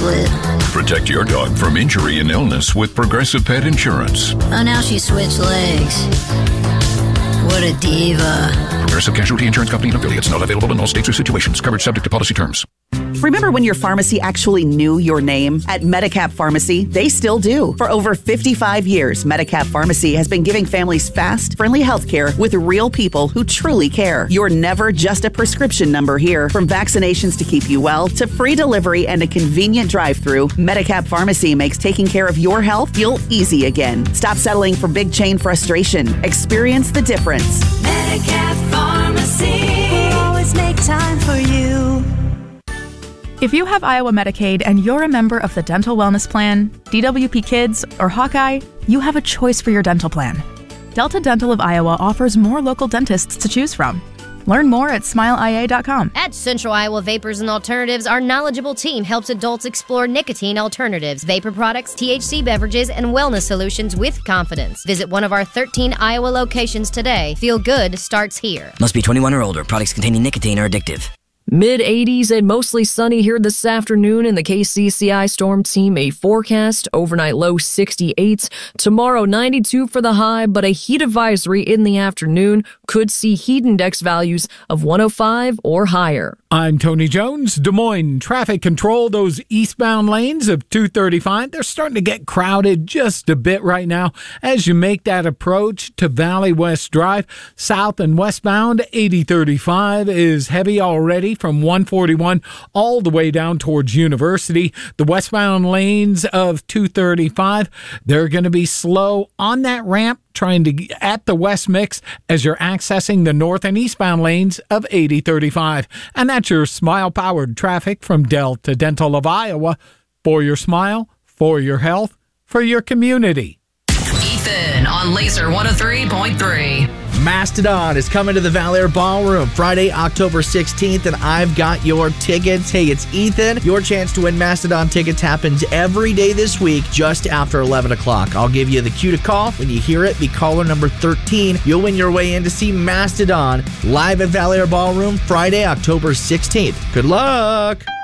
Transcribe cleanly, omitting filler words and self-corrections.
split. Protect your dog from injury and illness with Progressive Pet Insurance. Oh, now she switched legs. What a diva. Progressive Casualty Insurance Company and affiliates. Not available in all states or situations. Coverage subject to policy terms. Remember when your pharmacy actually knew your name? At Medicap Pharmacy, they still do. For over 55 years, Medicap Pharmacy has been giving families fast, friendly health care with real people who truly care. You're never just a prescription number here. From vaccinations to keep you well, to free delivery and a convenient drive-thru, Medicap Pharmacy makes taking care of your health feel easy again. Stop settling for big chain frustration. Experience the difference. Medicap Pharmacy. We'll always make time for you. If you have Iowa Medicaid and you're a member of the Dental Wellness Plan, DWP Kids, or Hawkeye, you have a choice for your dental plan. Delta Dental of Iowa offers more local dentists to choose from. Learn more at smileia.com. At Central Iowa Vapors and Alternatives, our knowledgeable team helps adults explore nicotine alternatives, vapor products, THC beverages, and wellness solutions with confidence. Visit one of our 13 Iowa locations today. Feel good starts here. Must be 21 or older. Products containing nicotine are addictive. Mid-80s and mostly sunny here this afternoon in the KCCI Storm Team. A forecast, overnight low 68s. Tomorrow 92 for the high, but a heat advisory in the afternoon. Could see heat index values of 105 or higher. I'm Tony Jones. Des Moines traffic control. Those eastbound lanes of 235, they're starting to get crowded just a bit right now as you make that approach to Valley West Drive. South and westbound 8035 is heavy already from 141 all the way down towards University. The westbound lanes of 235, they're going to be slow on that ramp trying to get at the west mix as you're accessing the north and eastbound lanes of 8035. And that's your smile-powered traffic from Delta Dental of Iowa. For your smile, for your health, for your community. Ethan on Laser 103.3. Mastodon is coming to the Valor Ballroom Friday, October 16th, and I've got your tickets. Hey, it's Ethan. Your chance to win Mastodon tickets happens every day this week just after 11 o'clock. I'll give you the cue to call. When you hear it, be caller number 13. You'll win your way in to see Mastodon live at Valor Ballroom Friday, October 16th. Good luck!